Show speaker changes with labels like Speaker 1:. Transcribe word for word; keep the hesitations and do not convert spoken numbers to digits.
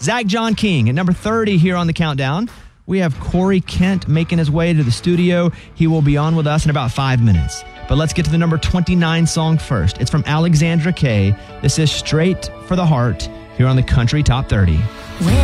Speaker 1: Zach John King at number thirty here on the countdown. We have Corey Kent making his way to the studio. He will be on with us in about five minutes. But let's get to the number twenty-nine song first. It's from Alexandra Kay. This is Straight for the Heart here on the Country Top thirty.